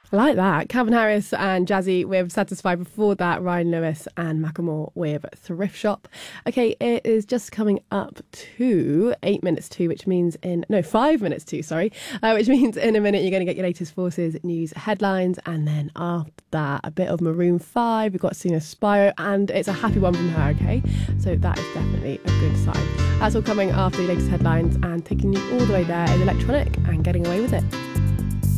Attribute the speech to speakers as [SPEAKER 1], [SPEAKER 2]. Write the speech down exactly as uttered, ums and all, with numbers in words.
[SPEAKER 1] I like that. Calvin Harris and Jazzy with Satisfied. Before that, Ryan Lewis and Macklemore with Thrift Shop. Okay, it is just coming up to eight minutes to, which means in, no, five minutes to, sorry, uh, which means in a minute you're going to get your latest Forces news headlines. And then after that, a bit of Maroon five. We've got Sina Spiro, and it's a happy one from her, okay? So that is definitely a good sign. That's all coming after the latest headlines, and taking you all the way there is Electronic and Getting Away With It.